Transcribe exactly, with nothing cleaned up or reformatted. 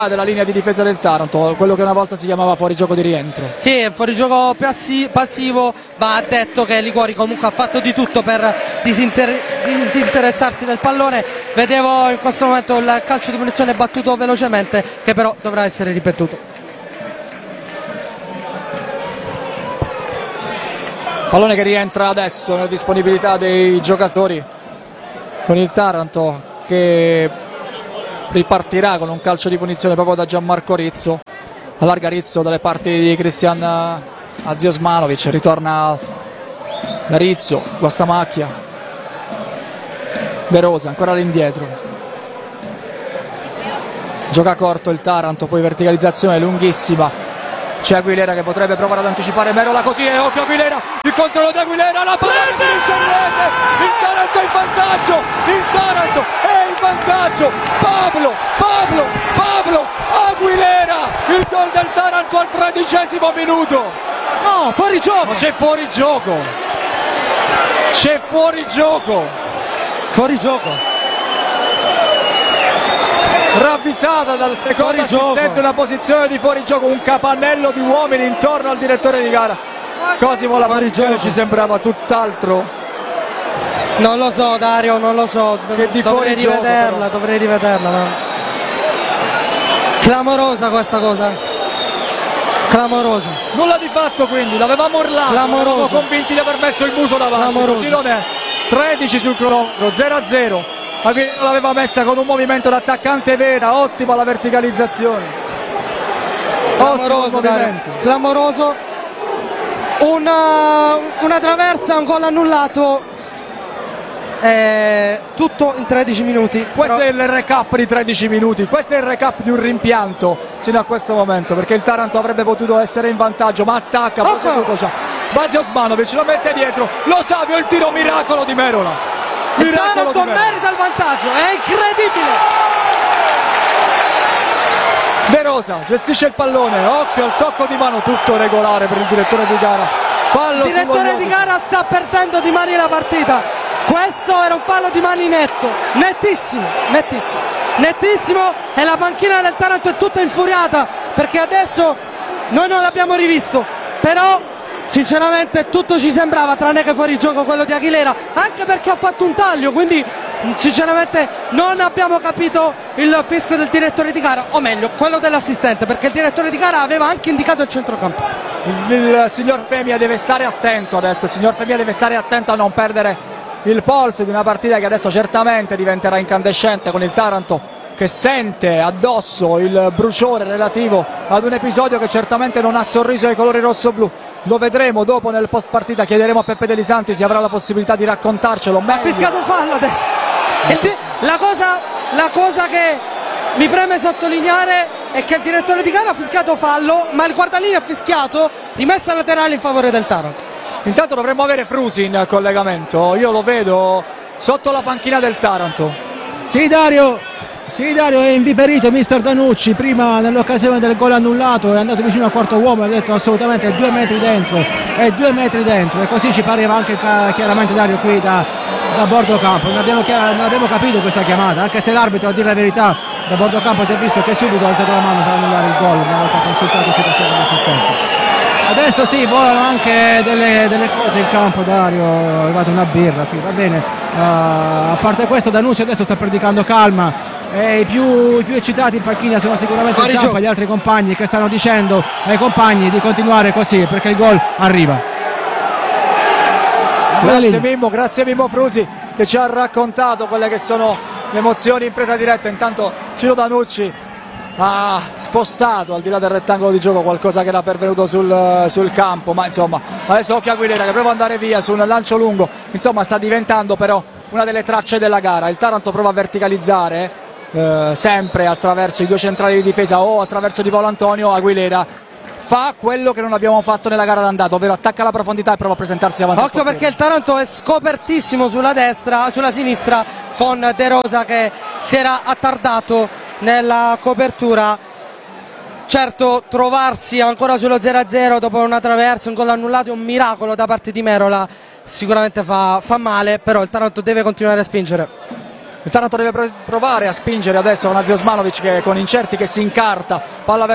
della linea di difesa del Taranto, quello che una volta si chiamava fuorigioco di rientro. Sì, è fuorigioco passi passivo, ma ha detto che Liguori comunque ha fatto di tutto per disinter disinteressarsi del pallone. Vedevo in questo momento il calcio di punizione battuto velocemente, che però dovrà essere ripetuto. Pallone che rientra adesso nella disponibilità dei giocatori, con il Taranto che ripartirà con un calcio di punizione proprio da Gianmarco Rizzo. Allarga Rizzo dalle parti di Cristian Aziosmanovic, ritorna da Rizzo, Guastamacchia, De Rosa ancora all'indietro, gioca corto il Taranto, poi verticalizzazione lunghissima, c'è Aguilera che potrebbe provare ad anticipare Merola, così è, occhio Aguilera, il controllo di Aguilera, la palla che finisce in rete, il Taranto è in vantaggio, il Taranto è in vantaggio, Pablo, Pablo, Pablo Aguilera, il gol del Taranto al tredicesimo minuto. No, fuori gioco! Ma c'è fuori gioco, c'è fuori gioco, fuori gioco. Ravvisata dal secondo assistente una posizione di fuorigioco, un capannello di uomini intorno al direttore di gara. Cosimo, la posizione ci sembrava tutt'altro. Non lo so Dario, non lo so, che di dovrei rivederla, però. dovrei rivederla. Ma... clamorosa questa cosa, clamorosa. Nulla di fatto, quindi l'avevamo urlato, eravamo convinti di aver messo il muso davanti, clamorosa. Così non è. tredici sul cronometro, zero a zero. Aguilera l'aveva messa con un movimento d'attaccante vera, ottima la verticalizzazione, clamoroso, clamoroso. Una, una traversa, un gol annullato, eh, tutto in tredici minuti. Questo però... è il recap di tredici minuti, questo è il recap di un rimpianto fino a questo momento, perché il Taranto avrebbe potuto essere in vantaggio, ma attacca, Aziosmanovic lo mette dietro, lo Savio, il tiro miracolo di Merola. Il Taranto merita il vantaggio, è incredibile. De Rosa gestisce il pallone, occhio al tocco di mano, tutto regolare per il direttore di gara. Fallo il direttore di gara sta perdendo di mani la partita. Questo era un fallo di mani netto, nettissimo, nettissimo, nettissimo, e la panchina del Taranto è tutta infuriata perché adesso noi non l'abbiamo rivisto, però sinceramente tutto ci sembrava tranne che fuori gioco quello di Aguilera, anche perché ha fatto un taglio, quindi sinceramente non abbiamo capito il fischio del direttore di gara, o meglio quello dell'assistente, perché il direttore di gara aveva anche indicato il centrocampo. Il, il signor Femia deve stare attento adesso, il signor Femia deve stare attento a non perdere il polso di una partita che adesso certamente diventerà incandescente, con il Taranto che sente addosso il bruciore relativo ad un episodio che certamente non ha sorriso ai colori rossoblu. Lo vedremo dopo nel post partita, chiederemo a Peppe De Santi se avrà la possibilità di raccontarcelo meglio. Ha fischiato un fallo adesso. La cosa, la cosa che mi preme sottolineare è che il direttore di gara ha fischiato fallo, ma il guardalinea ha fischiato rimessa laterale in favore del Taranto. Intanto dovremmo avere Frusi in collegamento, io lo vedo sotto la panchina del Taranto. Sì Dario, sì Dario, è inviperito mister Danucci, prima nell'occasione del gol annullato è andato vicino al quarto uomo e ha detto assolutamente è due metri dentro, è due metri dentro, e così ci pareva anche chiaramente Dario qui da, da bordo campo. Non abbiamo, non abbiamo capito questa chiamata, anche se l'arbitro, a dire la verità, da bordo campo si è visto che subito ha alzato la mano per annullare il gol una volta consultato la situazione dell'assistente. Adesso sì, volano anche delle, delle cose in campo, Dario, è arrivata una birra qui, va bene, uh, a parte questo Danucci adesso sta predicando calma, e i più, i più eccitati in panchina sono sicuramente Zampa e gli altri compagni che stanno dicendo ai compagni di continuare così perché il gol arriva. Grazie Mimmo, grazie Mimmo Frusi che ci ha raccontato quelle che sono le emozioni in presa diretta. Intanto Ciro Danucci ha spostato al di là del rettangolo di gioco qualcosa che era pervenuto sul, sul campo, ma insomma adesso occhio a Aguilera che prova ad andare via su un lancio lungo, insomma sta diventando però una delle tracce della gara. Il Taranto prova a verticalizzare eh, sempre attraverso i due centrali di difesa o attraverso Di Paolo Antonio. Aguilera fa quello che non abbiamo fatto nella gara d'andata, ovvero attacca la profondità e prova a presentarsi davanti. Occhio perché il Taranto è scopertissimo sulla destra, sulla sinistra, con De Rosa che si era attardato nella copertura. Certo, trovarsi ancora sullo zero a zero dopo una traversa, un gol annullato è un miracolo da parte di Merola, sicuramente fa, fa male, però il Taranto deve continuare a spingere. Il Taranto deve provare a spingere adesso con Azio Osmanovic che con Incerti che si incarta, palla